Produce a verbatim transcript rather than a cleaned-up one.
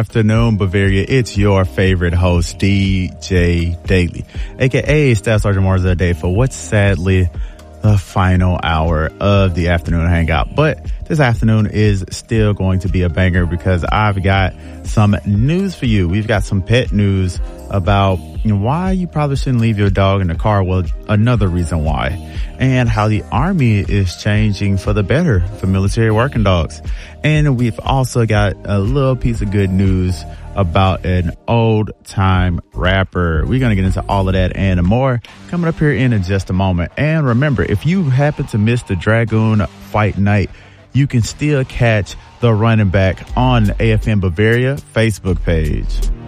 afternoon, Bavaria. It's your favorite host, D J Daily, aka Staff Sergeant Marza Day, for what's sadly the final hour of the afternoon hangout. But this afternoon is still going to be a banger because I've got some news for you. We've got some pet news about, you know, why you probably shouldn't leave your dog in the car. Well, another reason why, and how the Army is changing for the better for military working dogs. And we've also got a little piece of good news about an old time rapper. We're going to get into all of that and more coming up here in just a moment. And remember, if you happen to miss the Dragoon fight night, you can still catch the running back on A F M Bavaria Facebook page.